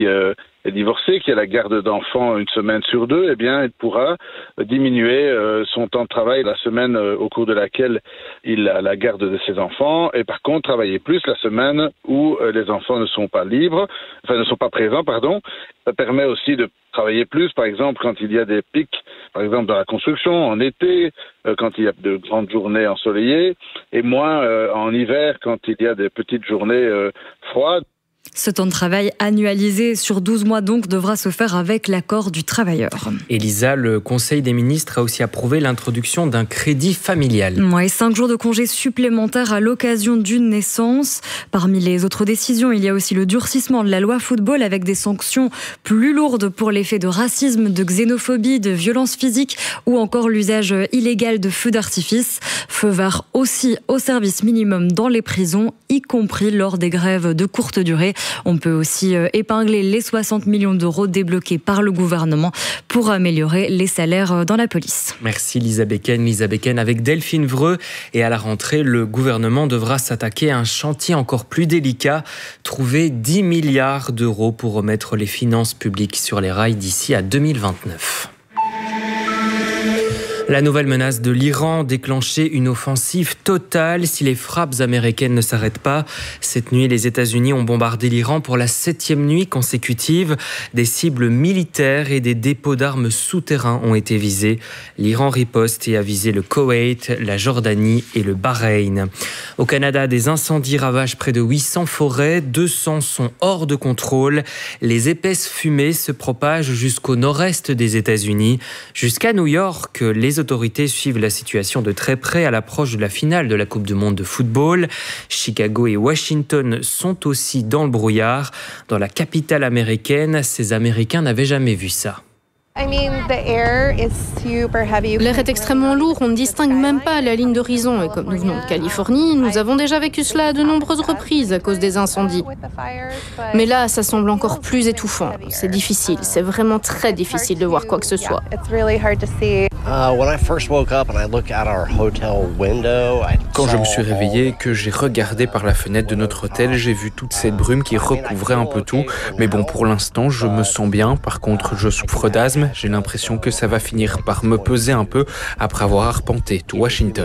est divorcé, qui a la garde d'enfants une semaine sur deux, eh bien, il pourra diminuer son temps de travail la semaine au cours de laquelle il a la garde de ses enfants, et par contre travailler plus la semaine où les enfants ne sont pas présents. Ça permet aussi de travailler plus, par exemple, quand il y a des pics, par exemple dans la construction, en été, quand il y a de grandes journées ensoleillées, et moins en hiver, quand il y a des petites journées froides. Ce temps de travail annualisé sur 12 mois donc devra se faire avec l'accord du travailleur. Elisa, le Conseil des ministres a aussi approuvé l'introduction d'un crédit familial. Ouais, 5 jours de congés supplémentaires à l'occasion d'une naissance. Parmi les autres décisions, il y a aussi le durcissement de la loi football avec des sanctions plus lourdes pour les faits de racisme, de xénophobie, de violence physique ou encore l'usage illégal de feux d'artifice. Feu vert aussi au service minimum dans les prisons, y compris lors des grèves de courte durée. On peut aussi épingler les 60 millions d'euros débloqués par le gouvernement pour améliorer les salaires dans la police. Merci Lisa Becken avec Delphine Vreux. Et à la rentrée, le gouvernement devra s'attaquer à un chantier encore plus délicat, trouver 10 milliards d'euros pour remettre les finances publiques sur les rails d'ici à 2029. La nouvelle menace de l'Iran, déclencher une offensive totale si les frappes américaines ne s'arrêtent pas. Cette nuit, les États-Unis ont bombardé l'Iran pour la 7e nuit consécutive. Des cibles militaires et des dépôts d'armes souterrains ont été visés. L'Iran riposte et a visé le Koweït, la Jordanie et le Bahreïn. Au Canada, des incendies ravagent près de 800 forêts. 200 sont hors de contrôle. Les épaisses fumées se propagent jusqu'au nord-est des États-Unis. Jusqu'à New York, les autorités suivent la situation de très près à l'approche de la finale de la Coupe du Monde de football. Chicago et Washington sont aussi dans le brouillard. Dans la capitale américaine, ces Américains n'avaient jamais vu ça. L'air est extrêmement lourd, on ne distingue même pas la ligne d'horizon. Et comme nous venons de Californie, nous avons déjà vécu cela à de nombreuses reprises à cause des incendies. Mais là, ça semble encore plus étouffant. C'est difficile, c'est vraiment très difficile de voir quoi que ce soit. Quand je me suis réveillé et que j'ai regardé par la fenêtre de notre hôtel, j'ai vu toute cette brume qui recouvrait un peu tout. Mais bon, pour l'instant, je me sens bien. Par contre, je souffre d'asthme. J'ai l'impression que ça va finir par me peser un peu après avoir arpenté tout Washington.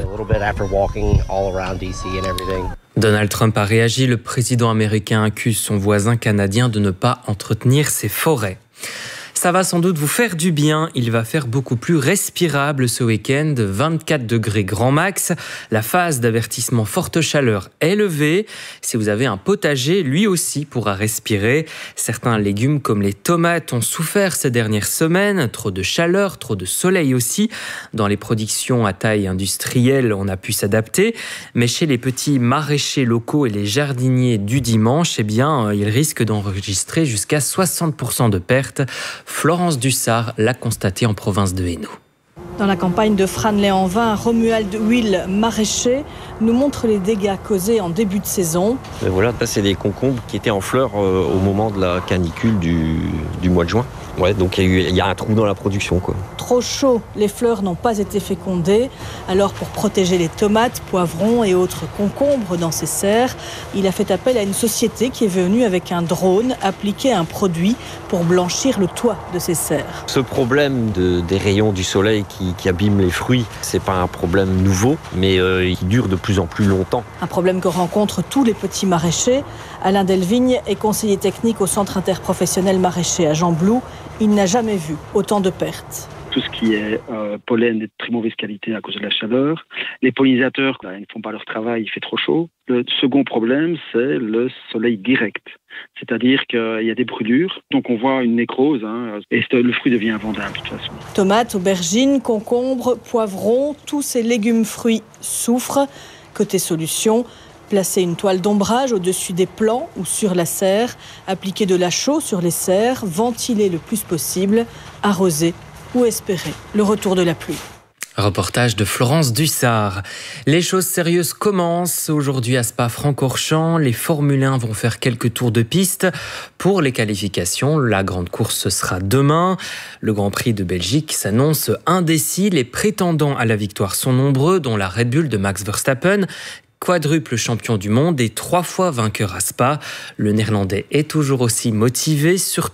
Donald Trump a réagi. Le président américain accuse son voisin canadien de ne pas entretenir ses forêts. Ça va sans doute vous faire du bien. Il va faire beaucoup plus respirable ce week-end. 24 degrés grand max. La phase d'avertissement forte chaleur est levée. Si vous avez un potager, lui aussi pourra respirer. Certains légumes comme les tomates ont souffert ces dernières semaines. Trop de chaleur, trop de soleil aussi. Dans les productions à taille industrielle, on a pu s'adapter. Mais chez les petits maraîchers locaux et les jardiniers du dimanche, ils risquent d'enregistrer jusqu'à 60% de pertes. Florence Dussard l'a constaté en province de Hainaut. Dans la campagne de Franley-en-Vin, Romuald Will, maraîcher, nous montre les dégâts causés en début de saison. Et voilà, là c'est des concombres qui étaient en fleurs au moment de la canicule du mois de juin. Ouais, donc il y a un trou dans la production, quoi. Trop chaud, les fleurs n'ont pas été fécondées. Alors pour protéger les tomates, poivrons et autres concombres dans ces serres, il a fait appel à une société qui est venue avec un drone appliquer un produit pour blanchir le toit de ces serres. Ce problème des rayons du soleil qui abîment les fruits, c'est pas un problème nouveau, mais qui dure de plus en plus longtemps. Un problème que rencontrent tous les petits maraîchers. Alain Delvigne est conseiller technique au Centre interprofessionnel maraîcher à Jean-Blou. Il n'a jamais vu autant de pertes. Tout ce qui est pollen est de très mauvaise qualité à cause de la chaleur. Les pollinisateurs, ils ne font pas leur travail, il fait trop chaud. Le second problème, c'est le soleil direct. C'est-à-dire qu'il y a des brûlures, donc on voit une nécrose, et le fruit devient invendable de toute façon. Tomates, aubergines, concombres, poivrons, tous ces légumes-fruits souffrent. Côté solution, placer une toile d'ombrage au-dessus des plants ou sur la serre, appliquer de la chaux sur les serres, ventiler le plus possible, arroser ou espérer le retour de la pluie. Reportage de Florence Dussard. Les choses sérieuses commencent aujourd'hui à Spa-Francorchamps. Les Formule 1 vont faire quelques tours de piste pour les qualifications. La grande course, ce sera demain. Le Grand Prix de Belgique s'annonce indécis. Les prétendants à la victoire sont nombreux, dont la Red Bull de Max Verstappen, quadruple champion du monde et 3 fois vainqueur à Spa. Le Néerlandais est toujours aussi motivé, surtout